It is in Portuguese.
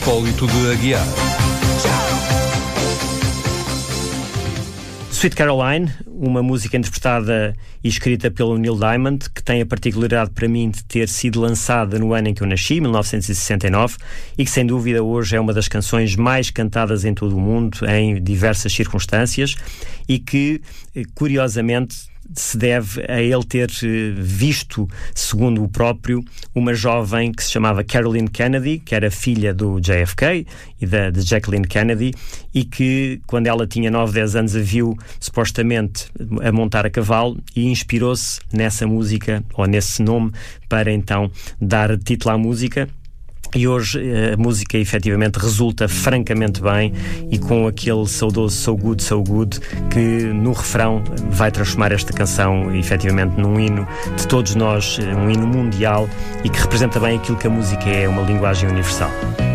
Hipólito de Aguiar. Sweet Caroline, uma música interpretada e escrita pelo Neil Diamond, que tem a particularidade para mim de ter sido lançada no ano em que eu nasci, 1969, e que sem dúvida hoje é uma das canções mais cantadas em todo o mundo, em diversas circunstâncias, e que, curiosamente, se deve a ele ter visto, segundo o próprio, uma jovem que se chamava Caroline Kennedy, que era filha do JFK e de Jacqueline Kennedy, e que, quando ela tinha 9, 10 anos, a viu supostamente a montar a cavalo e inspirou-se nessa música, ou nesse nome, para então dar título à música. E hoje a música efetivamente resulta francamente bem, e com aquele saudoso So Good, So Good, que no refrão vai transformar esta canção efetivamente num hino de todos nós, um hino mundial, e que representa bem aquilo que a música é, uma linguagem universal.